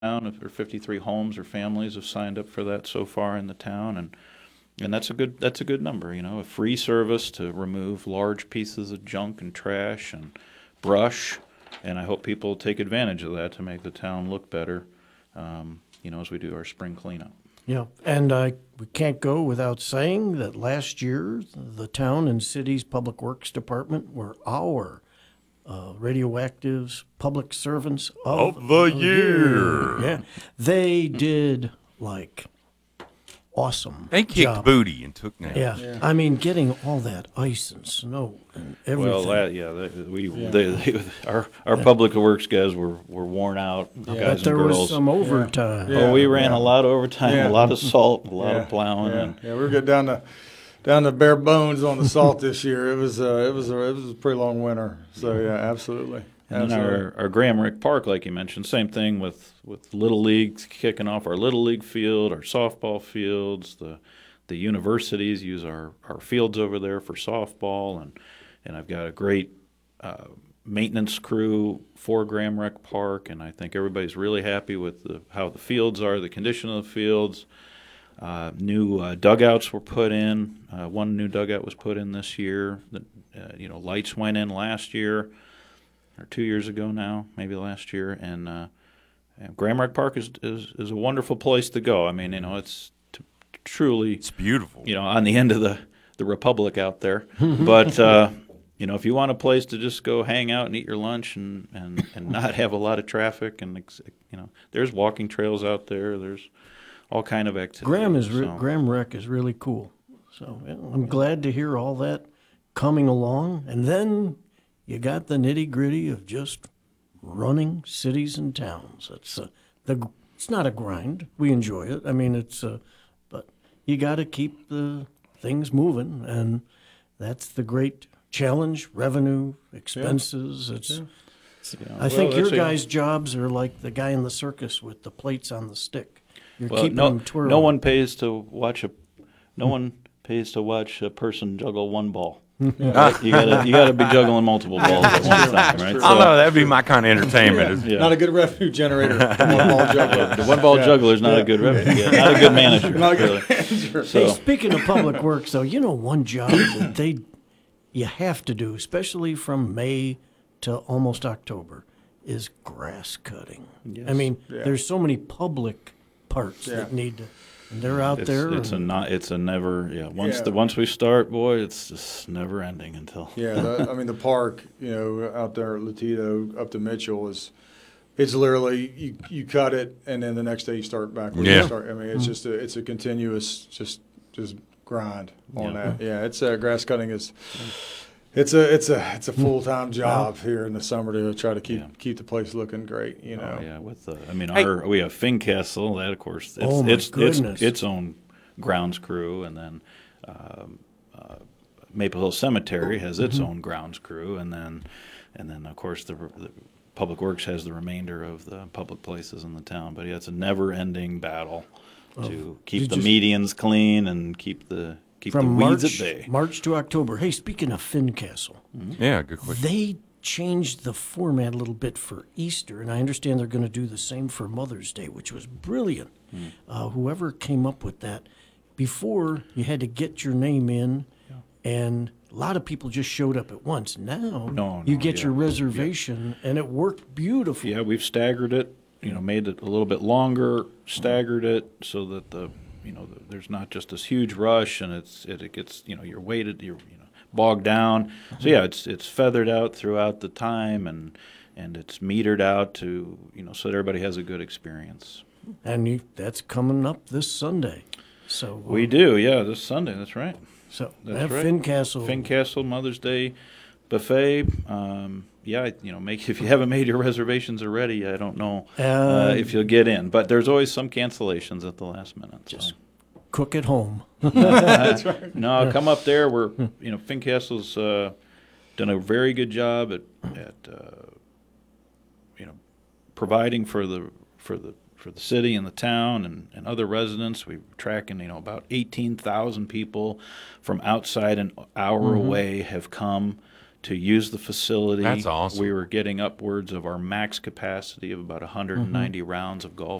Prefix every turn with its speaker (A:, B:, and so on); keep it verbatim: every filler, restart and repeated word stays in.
A: town, or fifty-three homes or families have signed up for that so far in the town, and and that's a good that's a good number. You know, a free service to remove large pieces of junk and trash and brush, and I hope people take advantage of that to make the town look better. Um, you know, as we do our spring cleanup.
B: Yeah, and uh, we can't go without saying that last year, the town and city's public works department were our uh, radioactives public servants of,
C: Of the year.
B: Yeah, they did like awesome.
C: They kicked
B: job.
C: booty and took names.
B: Yeah. I mean, getting all that ice and snow and everything.
A: Well, that, yeah, they, we they, they, our our public works guys were, were worn out,
B: but
A: guys
B: there
A: and girls.
B: was some overtime.
D: Yeah.
A: Oh, we ran
D: yeah.
A: a lot of overtime,
D: Yeah.
A: a lot of salt, a lot
D: Yeah,
A: of plowing,
D: yeah,
A: and
D: yeah, we were getting down to down to bare bones on the salt this year. It was uh, it was a, it was a pretty long winter. So yeah, absolutely.
A: And then
D: absolutely.
A: our, our Graham Rick Park, like you mentioned, same thing with, with Little League kicking off our Little League field, our softball fields. The the universities use our, our fields over there for softball, and and I've got a great uh, maintenance crew for Graham Rec Park, and I think everybody's really happy with the, how the fields are, the condition of the fields. Uh, new uh, dugouts were put in. Uh, one new dugout was put in this year. The, uh, you know, lights went in last year, or two years ago now, maybe last year. And, uh, and Graham Rec Park is, is is a wonderful place to go. I mean, you know, it's t- truly,
C: It's beautiful.
A: you know, on the end of the, the republic out there. But, uh, you know, if you want a place to just go hang out and eat your lunch and, and, and not have a lot of traffic, and, you know, there's walking trails out there. There's all kind of activities.
B: Graham is re-
A: so.
B: Graham Rec is really cool. So yeah, I'm glad to hear all that coming along. And then you got the nitty gritty of just running cities and towns. It's uh, the it's not a grind. We enjoy it. I mean, it's uh, but you got to keep the things moving, and that's the great challenge. Revenue, expenses. It's.
A: Yeah.
B: I think
A: Well,
B: your
A: that's a-
B: guys' jobs are like the guy in the circus with the plates on the stick. You're
A: Well,
B: keeping
A: no,
B: them twirling.
A: no one pays to watch a, no one pays to watch a person juggle one ball. Right? You gotta, you gotta be juggling multiple balls at one time, right?
C: I don't know. That'd be my kind of entertainment.
A: yeah.
D: Not a good revenue generator. One ball juggler.
A: The one ball juggler is not a good revenue, yeah, not a good manager.
D: Not a good
A: really.
D: manager.
A: So,
B: Hey, speaking of public works, though, you know one job that they you have to do, especially from May to almost October, is grass cutting. I mean,
D: Yeah.
B: there's so many public parts
D: Yeah.
B: that need to, and they're out
A: it's,
B: there.
A: it's a
B: and-
A: not, it's a never, yeah. Once
D: Yeah.
A: the once we start, boy, it's just never ending until.
D: Yeah, the, I mean the park, you know, out there at Latito up to Mitchell is, it's literally you, you cut it and then the next day you start back. where you
C: Yeah.
D: start. I mean it's just a it's a continuous just just grind on
A: Yeah.
D: that. Yeah, it's uh, grass cutting is. It's a it's a it's a full time job here in the summer to try to keep
A: Yeah.
D: keep the place looking great. You know.
A: Oh, yeah, with the, I mean,
C: Hey.
A: our we have Fincastle. That of course, it's
B: Oh, my
A: it's,
B: goodness.
A: it's its own grounds crew, and then um, uh, Maple Hill Cemetery has its
B: Mm-hmm.
A: own grounds crew, and then and then of course the, the Public Works has the remainder of the public places in the town. But yeah, it's a never-ending battle to keep
B: you
A: the
B: just-
A: medians clean and keep the keep
B: from
A: the weeds
B: March,
A: at bay.
B: March to October. Hey, speaking of Fincastle,
C: Yeah, good question.
B: they changed the format a little bit for Easter, and I understand they're going to do the same for Mother's Day, which was brilliant. Uh, whoever came up with that, before you had to get your name in, and a lot of people just showed up at once. Now
A: No,
B: you
A: no,
B: get
A: yeah.
B: your reservation, and it worked beautifully.
A: Yeah, we've staggered it, you know, made it a little bit longer, staggered it so that the, you know, the, there's not just this huge rush and it's it, it gets, you know, you're weighted, you're you know bogged down. So yeah, it's it's feathered out throughout the time and and it's metered out to, you know, so that everybody has a good experience.
B: And you, that's coming up this Sunday. So uh,
A: We do, yeah, this Sunday. That's right.
B: so
A: that's
B: that
A: right.
B: Fincastle.
A: Fincastle Mother's Day buffet. Um, yeah, you know, make if you haven't made your reservations already, I don't know uh,
B: Uh,
A: if you'll get in. But there's always some cancellations at the last minute. So.
B: Just cook at home.
A: No, come up there. We're you know Fincastle's uh, done a very good job at at uh, you know providing for the for the for the city and the town and, and other residents. We're tracking you know about eighteen thousand people from outside an hour away have come to use the facility.
C: That's awesome.
A: We were getting upwards of our max capacity of about one hundred ninety rounds of golf